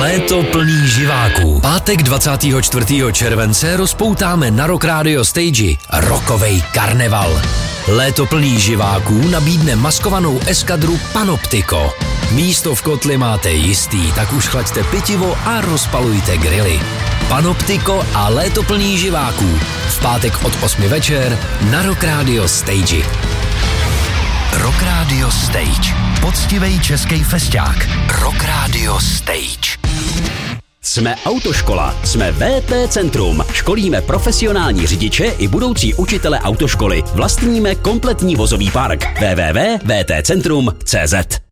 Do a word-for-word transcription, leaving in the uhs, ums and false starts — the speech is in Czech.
Léto plný živáků. Pátek dvacátého čtvrtého července rozpoutáme na Rock Radio Stage rockovej karneval. Léto plný živáků nabídne maskovanou eskadru Panoptiko. Místo v kotli máte jistý, tak už chlaďte pitivo a rozpalujte grily. Panoptiko a léto plný živáků. V pátek od osmi večer na Rock Radio Stage. Rock Radio Stage. Poctivej český fešťák. Rock Radio Stage. Jsme autoškola, jsme V T Centrum. Školíme profesionální řidiče i budoucí učitele autoškoly. Vlastníme kompletní vozový park. w w w tečka v t centrum tečka c z